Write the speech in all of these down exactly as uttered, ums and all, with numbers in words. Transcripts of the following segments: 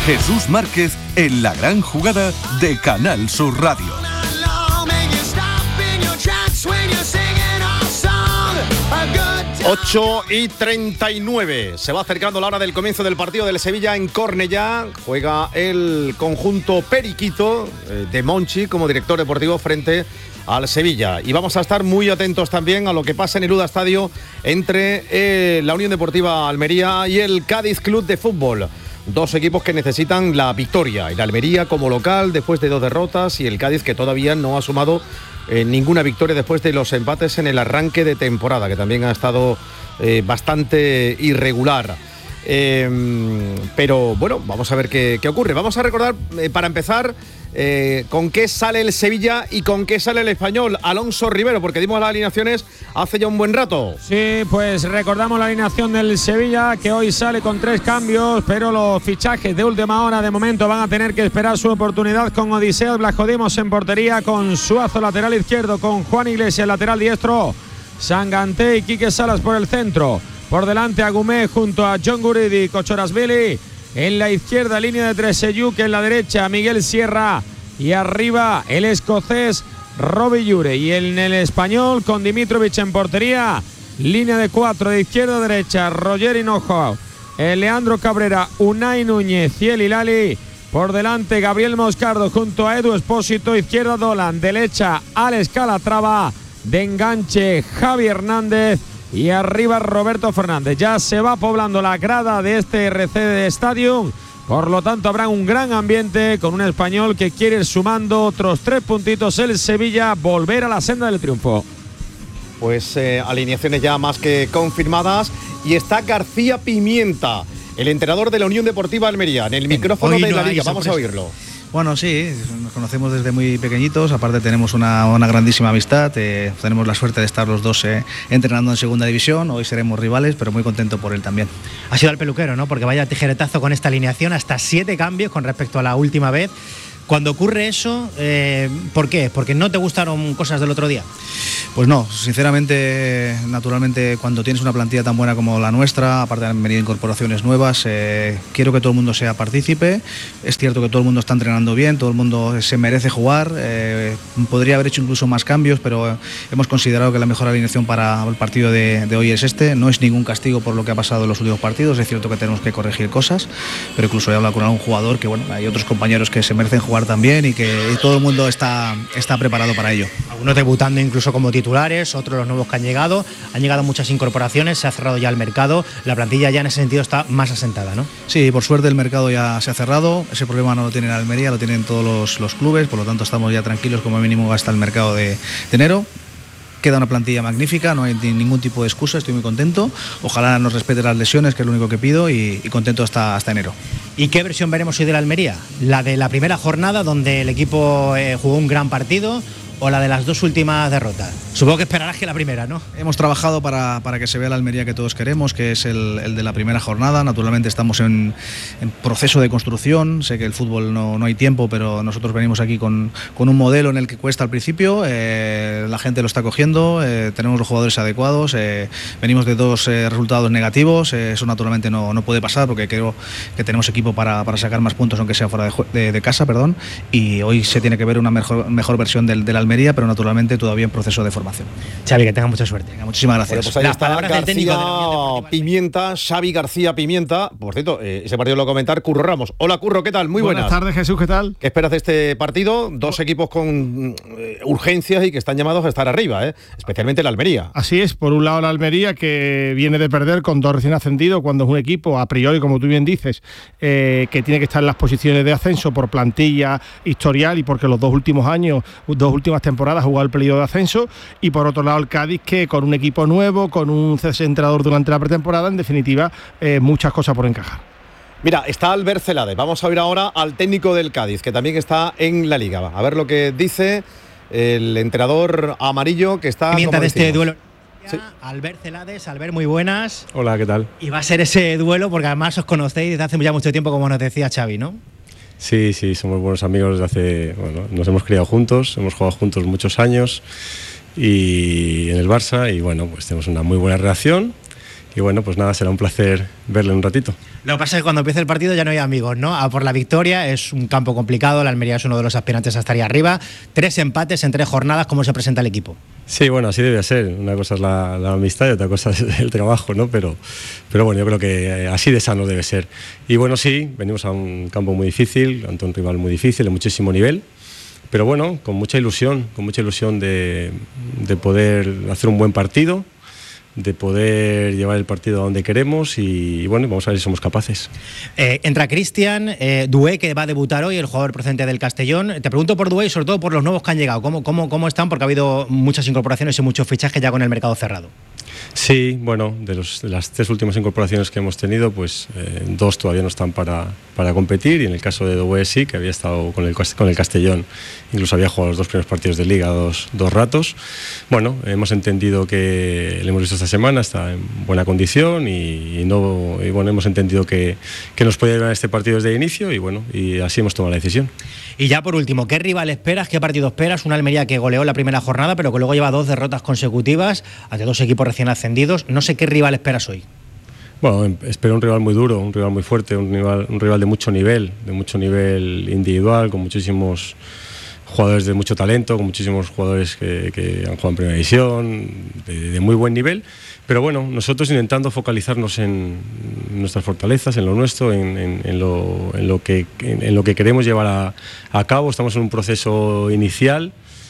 Jesús Márquez en la gran jugada de Canal Sur Radio. ocho y treinta y nueve. Se va acercando la hora del comienzo del partido del Sevilla en Cornellá. Juega el conjunto periquito eh, de Monchi como director deportivo frente al Sevilla. Y vamos a estar muy atentos también a lo que pasa en el U D A Estadio entre eh, la Unión Deportiva Almería y el Cádiz Club de Fútbol. Dos equipos que necesitan la victoria. El Almería como local después de dos derrotas y el Cádiz que todavía no ha sumado eh, ninguna victoria después de los empates en el arranque de temporada, que también ha estado eh, bastante irregular. Eh, pero bueno, vamos a ver qué, qué ocurre. Vamos a recordar, eh, para empezar, eh, con qué sale el Sevilla y con qué sale el Español. Alonso Rivero, porque dimos las alineaciones hace ya un buen rato. Sí, pues recordamos la alineación del Sevilla, que hoy sale con tres cambios, pero los fichajes de última hora de momento van a tener que esperar su oportunidad, con Odiseas Blajodimos en portería, con Suazo lateral izquierdo, con Juan Iglesias lateral diestro, Sanganté y Quique Salas por el centro. Por delante Agumé junto a John Guridi y Kochorasvili. En la izquierda línea de tres Seyuk, en la derecha Miguel Sierra y arriba el escocés Robbie Llure. Y en el Español con Dimitrovic en portería, línea de cuatro de izquierda a derecha Roger Hinojo, el Leandro Cabrera, Unai Núñez y el Hilali. Por delante Gabriel Moscardo junto a Edu Espósito, izquierda Dolan, derecha Alex Calatrava, de enganche Javi Hernández y arriba Roberto Fernández. Ya se va poblando la grada de este R C D Stadium, por lo tanto habrá un gran ambiente con un Español que quiere ir sumando otros tres puntitos el Sevilla, volver a la senda del triunfo. Pues eh, alineaciones ya más que confirmadas, y está García Pimienta, el entrenador de la Unión Deportiva Almería, en el micrófono de la Liga. Vamos a oírlo. Bueno, sí, nos conocemos desde muy pequeñitos, aparte tenemos una, una grandísima amistad, eh, tenemos la suerte de estar los dos eh, entrenando en segunda división, hoy seremos rivales, pero muy contento por él también. Ha sido al peluquero, ¿no? Porque vaya tijeretazo con esta alineación, hasta siete cambios con respecto a la última vez. Cuando ocurre eso, eh, ¿por qué? ¿Porque no te gustaron cosas del otro día? Pues no, sinceramente, naturalmente, cuando tienes una plantilla tan buena como la nuestra, aparte han venido incorporaciones nuevas, eh, quiero que todo el mundo sea partícipe. Es cierto que todo el mundo está entrenando bien, todo el mundo se merece jugar, eh, podría haber hecho incluso más cambios, pero hemos considerado que la mejor alineación para el partido de, de hoy es este. No es ningún castigo por lo que ha pasado en los últimos partidos, es cierto que tenemos que corregir cosas, pero incluso he hablado con algún jugador que, bueno, hay otros compañeros que se merecen jugar también y que y todo el mundo está, está preparado para ello. Algunos debutando incluso como titulares, otros los nuevos que han llegado, han llegado muchas incorporaciones, se ha cerrado ya el mercado, la plantilla ya en ese sentido está más asentada, ¿no? Sí, por suerte el mercado ya se ha cerrado, ese problema no lo tiene Almería, lo tienen todos los, los clubes, por lo tanto estamos ya tranquilos como mínimo hasta el mercado de, de enero. Queda una plantilla magnífica, no hay ningún tipo de excusa, estoy muy contento. Ojalá nos respete las lesiones, que es lo único que pido, y, y contento hasta, hasta enero. ¿Y qué versión veremos hoy de la Almería? ¿La de la primera jornada, donde el equipo eh, jugó un gran partido, o la de las dos últimas derrotas? Supongo que esperarás que la primera, ¿no? Hemos trabajado para, para que se vea la Almería que todos queremos, que es el, el de la primera jornada. Naturalmente estamos en, en proceso de construcción, sé que el fútbol no, no hay tiempo, pero nosotros venimos aquí con, con un modelo en el que cuesta al principio, eh, la gente lo está cogiendo, eh, tenemos los jugadores adecuados, eh, venimos de dos eh, resultados negativos, eh, eso naturalmente no, no puede pasar, porque creo que tenemos equipo para, para sacar más puntos, aunque sea fuera de, de, de casa, perdón, y hoy se tiene que ver una mejor, mejor versión del, del Almería, pero naturalmente todavía en proceso de formación. Xavi, que tenga mucha suerte. Venga, muchísimas gracias. Bueno, pues ahí Las está palabras del técnico de la Unión García Pimienta, Xavi García Pimienta. Por cierto, eh, ese partido lo va a comentar Curro Ramos. Hola Curro, ¿qué tal? Muy buenas. Buenas tardes, Jesús, ¿qué tal? ¿Qué esperas de este partido? Dos equipos con eh, urgencias y que están llamados a estar arriba, ¿eh? Especialmente la Almería. Así es, por un lado la Almería, que viene de perder con dos recién ascendidos, cuando es un equipo, a priori, como tú bien dices, eh, que tiene que estar en las posiciones de ascenso por plantilla, historial, y porque los dos últimos años, dos últimas temporadas ha jugado el periodo de ascenso. Y por otro lado el Cádiz, que con un equipo nuevo, con un entrenador durante la pretemporada, en definitiva, eh, muchas cosas por encajar. Mira, está Albert Celades. Vamos a oír ahora al técnico del Cádiz, que también está en la Liga. A ver lo que dice el entrenador amarillo, que está Pimienta de este duelo. Sí. Albert Celades, Albert, muy buenas. Hola, ¿qué tal? Y va a ser ese duelo, porque además os conocéis desde hace ya mucho tiempo, como nos decía Xavi, ¿no? Sí, sí, somos buenos amigos desde hace... Bueno, nos hemos criado juntos, hemos jugado juntos muchos años y en el Barça, y bueno, pues tenemos una muy buena relación y bueno, pues nada, será un placer verle un ratito. Lo que pasa es que cuando empieza el partido ya no hay amigos, ¿no? A por la victoria, es un campo complicado, la Almería es uno de los aspirantes a estar ahí arriba, tres empates en tres jornadas, ¿cómo se presenta el equipo? Sí, bueno, así debe ser. Una cosa es la, la amistad y otra cosa es el trabajo, ¿no? Pero, pero bueno, yo creo que así de sano debe ser. Y bueno, sí, venimos a un campo muy difícil, ante un rival muy difícil, de muchísimo nivel, pero bueno, con mucha ilusión, con mucha ilusión de, de poder hacer un buen partido, de poder llevar el partido a donde queremos y, y bueno, vamos a ver si somos capaces. Eh, entra Cristian, eh, Doué, que va a debutar hoy, el jugador procedente del Castellón. Te pregunto por Doué y sobre todo por los nuevos que han llegado. ¿Cómo, cómo, cómo están? Porque ha habido muchas incorporaciones y muchos fichajes ya con el mercado cerrado. Sí, bueno, de, los, de las tres últimas incorporaciones que hemos tenido, pues eh, dos todavía no están para, para competir, y en el caso de Doué sí, que había estado con el, con el Castellón, incluso había jugado los dos primeros partidos de Liga dos, dos ratos. Bueno, hemos entendido que le hemos visto esta semana, está en buena condición y, y, no, y bueno, hemos entendido que, que nos puede ganar este partido desde el inicio y bueno, y así hemos tomado la decisión. Y ya por último, ¿qué rival esperas? ¿Qué partido esperas? Una Almería que goleó la primera jornada, pero que luego lleva dos derrotas consecutivas ante dos equipos recién ascendidos. No sé qué rival esperas hoy. Bueno, espero un rival muy duro, un rival muy fuerte, un rival, un rival de mucho nivel, de mucho nivel individual, con muchísimos jugadores de mucho talento, con muchísimos jugadores que, que han jugado en primera división, de, de muy buen nivel. Pero bueno, nosotros intentando focalizarnos en nuestras fortalezas, en lo nuestro, en, en, en, lo, en, lo, que, en, en lo que queremos llevar a, a cabo. Estamos en un proceso inicial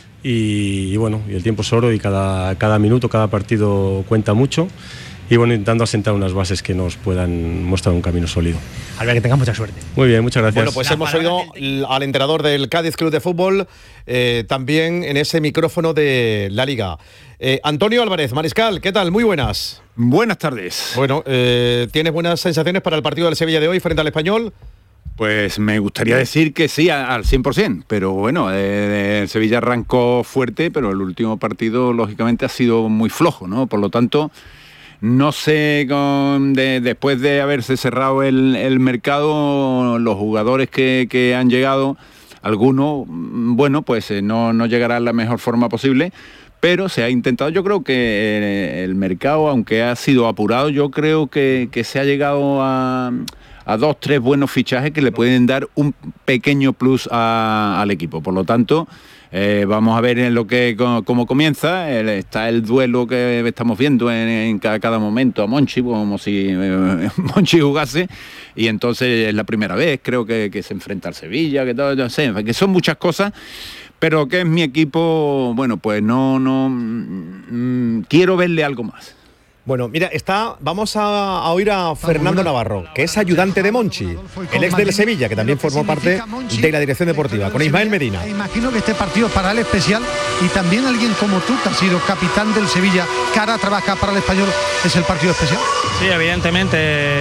y, y bueno, y el tiempo es oro y cada, cada minuto, cada partido cuenta mucho. Y bueno, intentando asentar unas bases que nos puedan mostrar un camino sólido. Albert, que tengas mucha suerte. Muy bien, muchas gracias. Bueno, pues hemos oído al entrenador del Cádiz Club de Fútbol, eh, también en ese micrófono de la Liga. Eh, Antonio Álvarez, Mariscal, ¿qué tal? Muy buenas. Buenas tardes. Bueno, eh, ¿tienes buenas sensaciones para el partido del Sevilla de hoy frente al Español? Pues me gustaría decir que sí, al cien por ciento, pero bueno, eh, el Sevilla arrancó fuerte, pero el último partido lógicamente ha sido muy flojo, ¿no? Por lo tanto, no sé, con, de, después de haberse cerrado el, el mercado, los jugadores que, que han llegado, algunos, bueno, pues eh, no, no llegarán a la mejor forma posible, pero se ha intentado. Yo creo que el mercado, aunque ha sido apurado, yo creo que, que se ha llegado a, a dos, tres buenos fichajes que le pueden dar un pequeño plus a, al equipo. Por lo tanto, eh, vamos a ver en lo que cómo comienza. El, está el duelo que estamos viendo en, en cada, cada momento a Monchi, como si eh, Monchi jugase, y entonces es la primera vez, creo que, que se enfrenta al Sevilla, que todo, no sé, que son muchas cosas. Pero que es mi equipo, bueno, pues no, no, mmm, quiero verle algo más. Bueno, mira, está, vamos a, a oír a Fernando Navarro, que es ayudante de Monchi, el ex del Sevilla, que también formó parte de la dirección deportiva, con Ismael Medina. Imagino que este partido es para él especial, y también alguien como tú, que has sido capitán del Sevilla, que ahora trabaja para el Español, es el partido especial. Sí, evidentemente,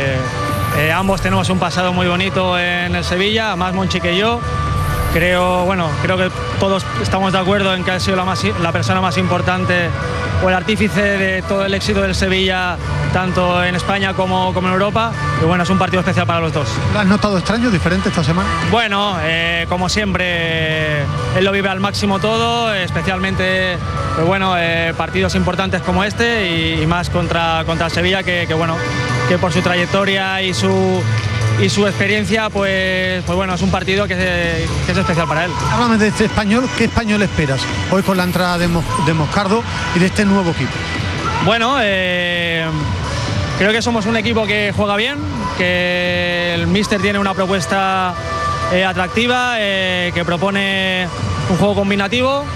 eh, ambos tenemos un pasado muy bonito en el Sevilla, más Monchi que yo. Creo, bueno, creo que todos estamos de acuerdo en que ha sido la, más, la persona más importante o el artífice de todo el éxito del Sevilla, tanto en España como, como en Europa. Y bueno, es un partido especial para los dos. ¿Lo has notado extraño, diferente esta semana? Bueno, eh, como siempre, él lo vive al máximo todo, especialmente pues bueno, eh, partidos importantes como este y, y más contra, contra el Sevilla, que, que bueno, que por su trayectoria y su y su experiencia, pues, pues bueno, es un partido que es, que es especial para él. Háblame de este Español, ¿qué Español esperas hoy con la entrada de, Mos, de Moscardo y de este nuevo equipo? Bueno, eh, creo que somos un equipo que juega bien, que el míster tiene una propuesta eh, atractiva, eh, que propone un juego combinativo,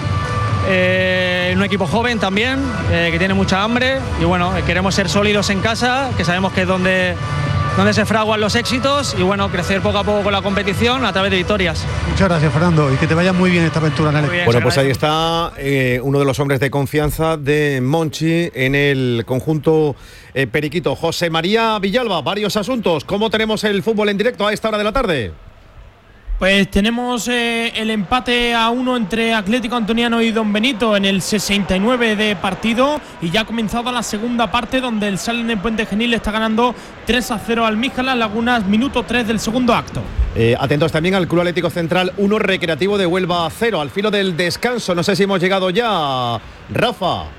eh, un equipo joven también, eh, que tiene mucha hambre, y bueno, queremos ser sólidos en casa, que sabemos que es donde donde se fraguan los éxitos, y bueno, crecer poco a poco con la competición a través de victorias. Muchas gracias, Fernando, y que te vaya muy bien esta aventura, Nelly. Bien, bueno, pues ahí está eh, uno de los hombres de confianza de Monchi en el conjunto eh, periquito. José María Villalba, varios asuntos. ¿Cómo tenemos el fútbol en directo a esta hora de la tarde? Pues tenemos eh, el empate a uno entre Atlético Antoniano y Don Benito en el sesenta y nueve de partido, y ya ha comenzado la segunda parte, donde el Salen en Puente Genil está ganando tres a cero al Míjalas Lagunas, minuto tres del segundo acto. Eh, atentos también al Club Atlético Central uno, Recreativo de Huelva cero, al filo del descanso. No sé si hemos llegado ya, Rafa.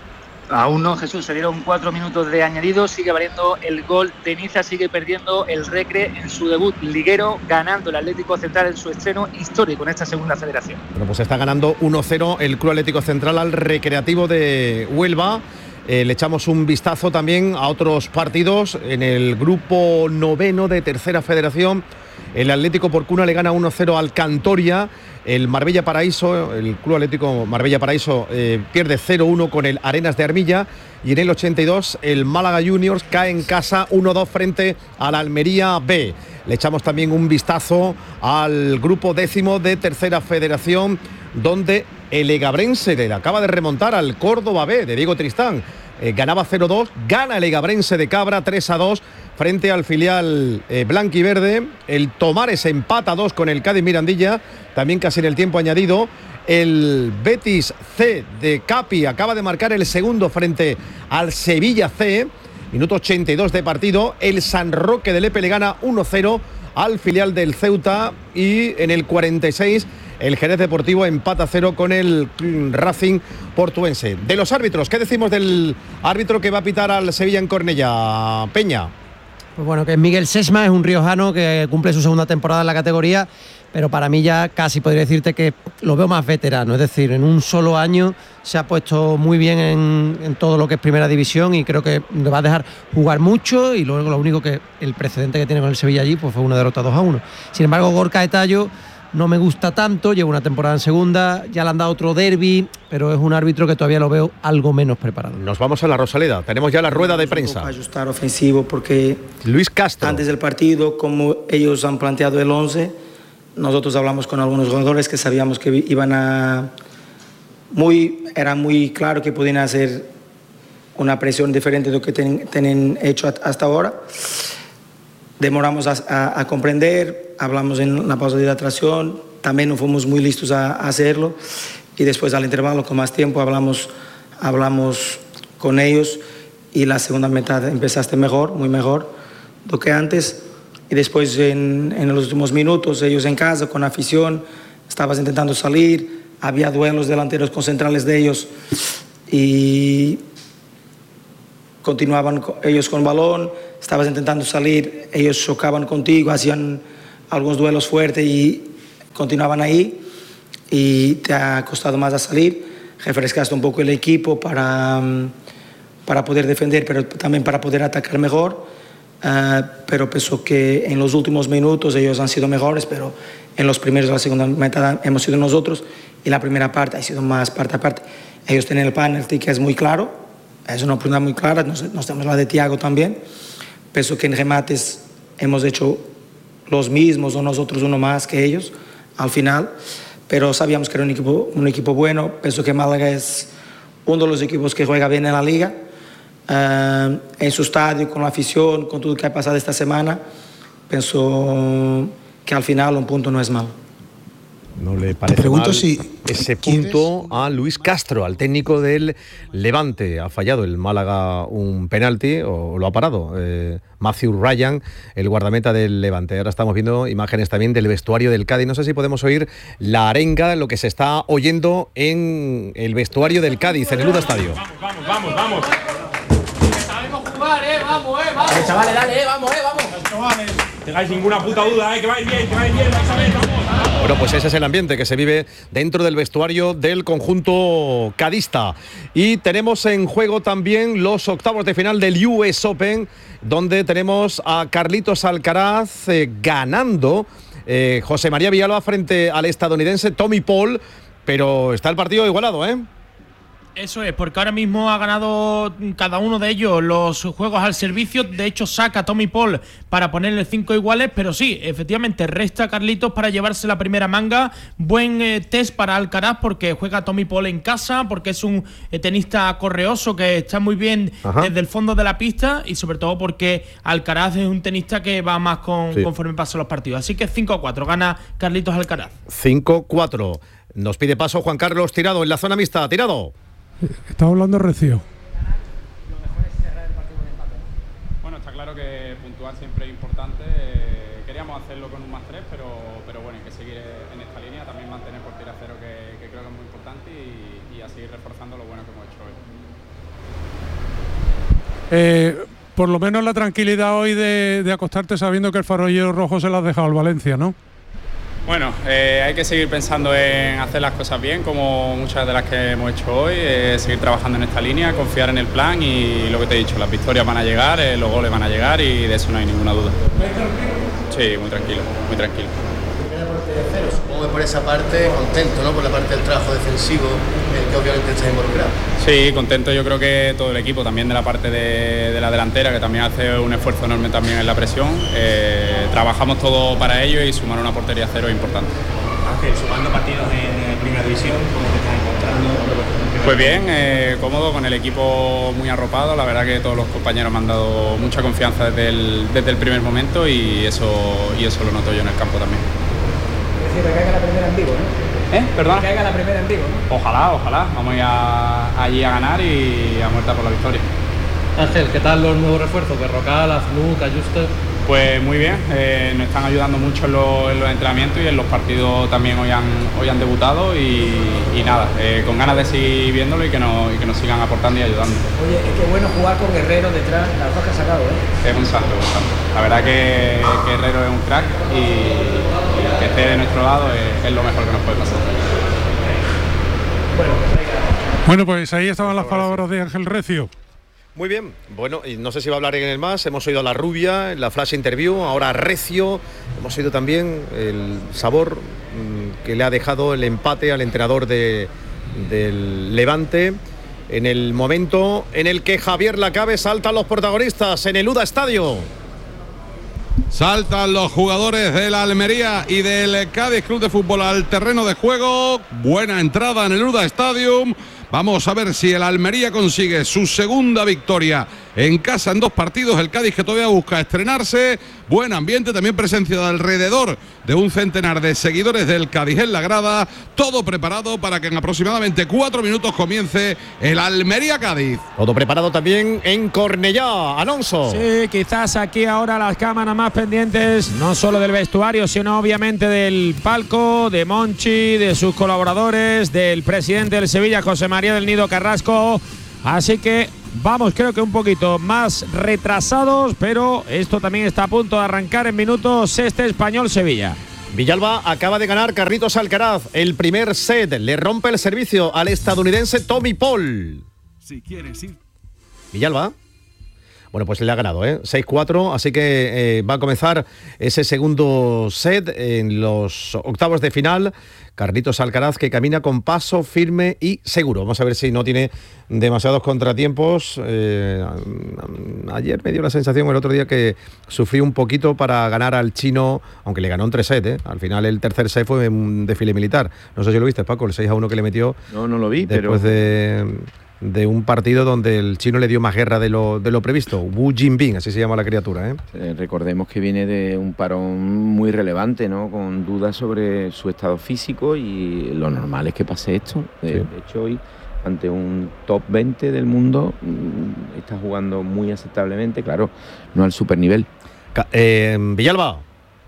Aún no, Jesús, se dieron cuatro minutos de añadido, sigue valiendo el gol de Niza, sigue perdiendo el Recre en su debut liguero, ganando el Atlético Central en su estreno histórico en esta segunda federación. Bueno, pues está ganando uno cero el Club Atlético Central al Recreativo de Huelva. Eh, le echamos un vistazo también a otros partidos en el grupo noveno de Tercera Federación. El Atlético Porcuna le gana uno cero al Cantoria. El Marbella Paraíso, el Club Atlético Marbella Paraíso eh, pierde cero uno con el Arenas de Armilla. Y en el ochenta y dos el Málaga Juniors cae en casa uno dos frente al Almería B. Le echamos también un vistazo al grupo décimo de Tercera Federación, donde el Egabrense le acaba de remontar al Córdoba B de Diego Tristán. Eh, ganaba cero dos, gana el Egabrense de Cabra tres a dos frente al filial eh, blanquiverde. El Tomares empata dos con el Cádiz Mirandilla, también casi en el tiempo añadido. El Betis C de Capi acaba de marcar el segundo frente al Sevilla C, minuto ochenta y dos de partido. El San Roque de Lepe le gana uno cero al filial del Ceuta, y en el cuarenta y seis el Jerez Deportivo empata cero con el Racing Portuense. De los árbitros, ¿qué decimos del árbitro que va a pitar al Sevilla en Cornellá, Peña? Pues bueno, que es Miguel Sesma, es un riojano que cumple su segunda temporada en la categoría, pero para mí ya casi podría decirte que lo veo más veterano, es decir, en un solo año se ha puesto muy bien en, en todo lo que es primera división, y creo que le va a dejar jugar mucho. Y luego lo único que el precedente que tiene con el Sevilla allí pues fue una derrota dos a uno. Sin embargo, Gorka Etayo no me gusta tanto, lleva una temporada en segunda, ya le han dado otro derbi, pero es un árbitro que todavía lo veo algo menos preparado. Nos vamos a la Rosaleda, tenemos ya la rueda de prensa. Ajustar ofensivo, porque Luis Castro, antes del partido, como ellos han planteado el once, nosotros hablamos con algunos jugadores que sabíamos que iban a... muy Era muy claro que podían hacer una presión diferente de lo que tienen, tienen hecho hasta ahora. Demoramos a, a, a comprender, hablamos en la pausa de hidratación, también no fuimos muy listos a, a hacerlo, y después al intervalo con más tiempo hablamos, hablamos con ellos, y la segunda mitad empezaste mejor, muy mejor do que antes, y después en, en los últimos minutos ellos en casa con afición estabas intentando salir, había duelos delanteros con centrales de ellos y continuaban ellos con balón, estabas intentando salir, ellos chocaban contigo, hacían algunos duelos fuertes y continuaban ahí, y te ha costado más a salir. Refrescaste un poco el equipo para, para poder defender, pero también para poder atacar mejor, uh, pero pienso que en los últimos minutos ellos han sido mejores, pero en los primeros de la segunda mitad hemos sido nosotros, y la primera parte ha sido más parte a parte. Ellos tienen el penalti que es muy claro, es una oportunidad muy clara, nos, nos tenemos la de Thiago también. Pienso que en remates hemos hecho los mismos o nosotros uno más que ellos al final, pero sabíamos que era un equipo, un equipo bueno. Pienso que Málaga es uno de los equipos que juega bien en la liga, uh, en su estadio, con la afición, con todo lo que ha pasado esta semana. Pienso que al final un punto no es malo. ¿No le parece mal si ese punto a Luis Castro, al técnico del Levante? Ha fallado el Málaga un penalti, o lo ha parado eh, Matthew Ryan, el guardameta del Levante. Ahora estamos viendo imágenes también del vestuario del Cádiz. No sé si podemos oír la arenga, lo que se está oyendo en el vestuario del Cádiz, en el Luda Estadio. Vamos, vamos, vamos. Sabemos jugar, eh, vamos, eh, vamos. Chavales, dale, eh, vamos, eh, vamos. Chavales, no tengáis ninguna puta duda, eh, que vais bien, que vais bien, vais a ver, vamos. Bueno, pues ese es el ambiente que se vive dentro del vestuario del conjunto cadista. Y tenemos en juego también los octavos de final del U S Open, donde tenemos a Carlitos Alcaraz eh, ganando eh, José María Villalba frente al estadounidense Tommy Paul, pero está el partido igualado, ¿eh? Eso es, porque ahora mismo ha ganado cada uno de ellos los juegos al servicio. De hecho, saca a Tommy Paul para ponerle cinco iguales, pero sí, efectivamente, resta a Carlitos para llevarse la primera manga. Buen eh, test para Alcaraz, porque juega Tommy Paul en casa, porque es un eh, tenista correoso que está muy bien. Ajá. Desde el fondo de la pista, y sobre todo porque Alcaraz es un tenista que va más con, sí. conforme pasan los partidos. Así que cinco a cuatro, gana Carlitos Alcaraz. cinco cuatro. Nos pide paso Juan Carlos Tirado en la zona mixta. Tirado. Estamos hablando Recio. Bueno, está claro que puntuar siempre es importante. Eh, queríamos hacerlo con un más tres, pero, pero bueno, hay que seguir en esta línea. También mantener por tiro a cero, que, que creo que es muy importante, y, y a seguir reforzando lo bueno que hemos hecho hoy. Eh, por lo menos la tranquilidad hoy de, de acostarte sabiendo que el farolillo rojo se lo has dejado al Valencia, ¿no? Bueno, eh, hay que seguir pensando en hacer las cosas bien, como muchas de las que hemos hecho hoy, eh, seguir trabajando en esta línea, confiar en el plan y lo que te he dicho, las victorias van a llegar, eh, los goles van a llegar y de eso no hay ninguna duda. Sí, muy tranquilo, muy tranquilo. Supongo que por esa parte contento, ¿no? Por la parte del trabajo defensivo, el que obviamente está involucrado. Sí, contento yo creo que todo el equipo, también de la parte de, de la delantera, que también hace un esfuerzo enorme también en la presión. Eh, trabajamos todo para ello y sumar una portería cero es importante. Ángel, sumando partidos en, en Primera División, ¿cómo te estás encontrando? Pues bien, eh, cómodo, con el equipo muy arropado. La verdad que todos los compañeros me han dado mucha confianza desde el, desde el primer momento y eso, y eso lo noto yo en el campo también. Es decir, que caiga la primera en Vigo, ¿no? ¿Eh? ¿Perdón? Que caiga la primera en Vigo, ¿no? Ojalá, ojalá. Vamos a ir a, allí a ganar y a muerta por la victoria. Ángel, ¿qué tal los nuevos refuerzos? Berrocal, Azluk, Ayuste. Pues muy bien, eh, nos están ayudando mucho en, lo, en los entrenamientos y en los partidos también hoy han, hoy han debutado y, y nada, eh, con ganas de seguir viéndolo y que, nos, y que nos sigan aportando y ayudando. Oye, es que bueno jugar con Herrero detrás, las dos que ha sacado, ¿eh? Es un santo, un santo. La verdad que, que Herrero es un crack y, y que esté de nuestro lado es, es lo mejor que nos puede pasar. Bueno, pues, bueno, pues ahí estaban las palabras de Ángel Recio. Muy bien, bueno, y no sé si va a hablar en el más, hemos oído a la Rubia en la flash interview, ahora Recio, hemos oído también el sabor mmm, que le ha dejado el empate al entrenador de, del Levante, en el momento en el que Javier Lacabe saltan los protagonistas en el U D A Estadio. Saltan los jugadores de la Almería y del Cádiz Club de Fútbol al terreno de juego, buena entrada en el U D A Stadium. Vamos a ver si el Almería consigue su segunda victoria en casa en dos partidos. El Cádiz, que todavía busca estrenarse. Buen ambiente, también presencia de alrededor de un centenar de seguidores del Cádiz en la grada. Todo preparado para que en aproximadamente cuatro minutos comience el Almería-Cádiz. Todo preparado también en Cornellá, Alonso. Sí, quizás aquí ahora las cámaras más pendientes, no solo del vestuario, sino obviamente del palco, de Monchi, de sus colaboradores, del presidente del Sevilla, José María del Nido Carrasco. Así que vamos, creo que un poquito más retrasados, pero esto también está a punto de arrancar en minutos este Español-Sevilla. Villalba acaba de ganar Carlitos Alcaraz el primer set, le rompe el servicio al estadounidense Tommy Paul. Si quieres ir. Villalba. Bueno, pues le ha ganado, ¿eh? seis cuatro, así que eh, va a comenzar ese segundo set en los octavos de final. Carlitos Alcaraz, que camina con paso firme y seguro. Vamos a ver si no tiene demasiados contratiempos. Eh, ayer me dio la sensación, el otro día, que sufrió un poquito para ganar al chino, aunque le ganó en tres sets, ¿eh? Al final el tercer set fue un desfile militar. No sé si lo viste, Paco, el seis a uno que le metió. No, no lo vi, después pero... de... de un partido donde el chino le dio más guerra de lo, de lo previsto. Wu Jinbing, así se llama la criatura, ¿eh? Eh, recordemos que viene de un parón muy relevante, ¿no? Con dudas sobre su estado físico y lo normal es que pase esto. De, sí. de hecho, hoy, ante un top veinte del mundo, está jugando muy aceptablemente, claro, no al supernivel. Eh, Villalba.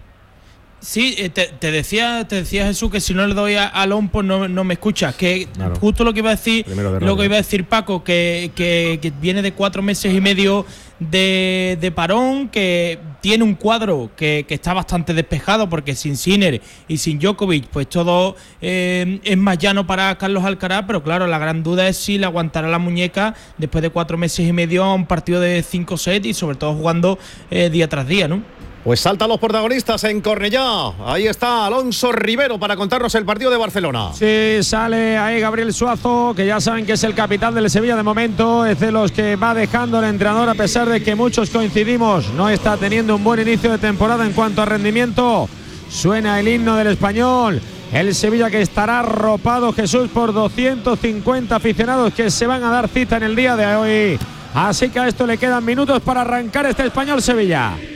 Sí, te, te decía te decía Jesús que si no le doy a Alon, pues no, no me escuchas. Que claro. Justo lo que iba a decir, lo que iba a decir Paco, que, que, que viene de cuatro meses y medio de, de parón, que tiene un cuadro que, que está bastante despejado, porque sin Sinner y sin Djokovic, pues todo eh, es más llano para Carlos Alcaraz, pero claro, la gran duda es si le aguantará la muñeca después de cuatro meses y medio a un partido de cinco sets y sobre todo jugando eh, día tras día, ¿no? Pues saltan los protagonistas en Cornellá. Ahí está Alonso Rivero para contarnos el partido de Barcelona. Sí, sale ahí Gabriel Suazo, que ya saben que es el capitán del Sevilla de momento. Es de los que va dejando el entrenador, a pesar de que muchos coincidimos. No está teniendo un buen inicio de temporada en cuanto a rendimiento. Suena el himno del Español. El Sevilla, que estará arropado, Jesús, por doscientos cincuenta aficionados que se van a dar cita en el día de hoy. Así que a esto le quedan minutos para arrancar este Español Sevilla.